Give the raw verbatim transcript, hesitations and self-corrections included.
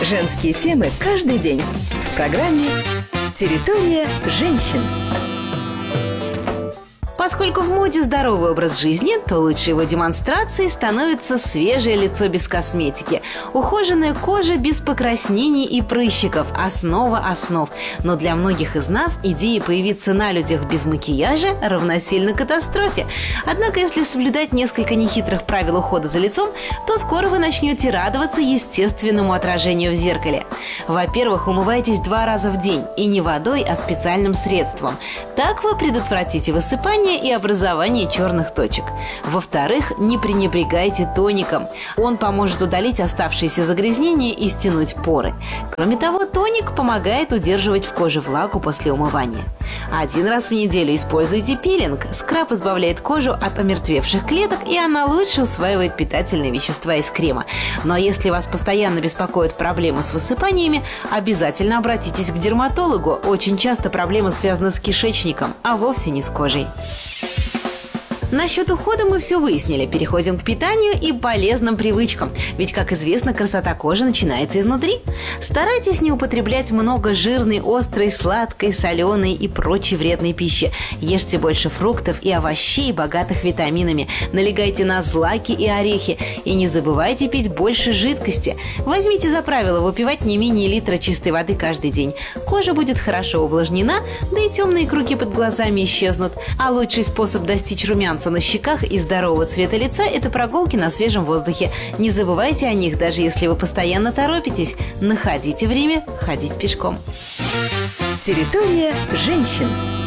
Женские темы каждый день в программе «Территория женщин». Поскольку в моде здоровый образ жизни, то лучшей его демонстрацией становится свежее лицо без косметики. Ухоженная кожа без покраснений и прыщиков – основа основ. Но для многих из нас идея появиться на людях без макияжа равносильно катастрофе. Однако, если соблюдать несколько нехитрых правил ухода за лицом, то скоро вы начнете радоваться естественному отражению в зеркале. Во-первых, умывайтесь два раза в день. И не водой, а специальным средством. Так вы предотвратите высыпание и образование черных точек. Во-вторых, не пренебрегайте тоником. Он поможет удалить оставшиеся загрязнения и стянуть поры. Кроме того, тоник помогает удерживать в коже влагу после умывания. Один раз в неделю используйте пилинг. Скраб избавляет кожу от омертвевших клеток, и она лучше усваивает питательные вещества из крема. Но если вас постоянно беспокоят проблемы с высыпаниями, обязательно обратитесь к дерматологу. Очень часто проблемы связаны с кишечником, а вовсе не с кожей. Насчет ухода мы все выяснили. Переходим к питанию и полезным привычкам. Ведь, как известно, красота кожи начинается изнутри. Старайтесь не употреблять много жирной, острой, сладкой, соленой и прочей вредной пищи. Ешьте больше фруктов и овощей, богатых витаминами. Налегайте на злаки и орехи. И не забывайте пить больше жидкости. Возьмите за правило выпивать не менее литра чистой воды каждый день. Кожа будет хорошо увлажнена, да и темные круги под глазами исчезнут. А лучший способ достичь румянца на щеках и здорового цвета лица – это прогулки на свежем воздухе. Не забывайте о них, даже если вы постоянно торопитесь. Находите время ходить пешком. Территория женщин.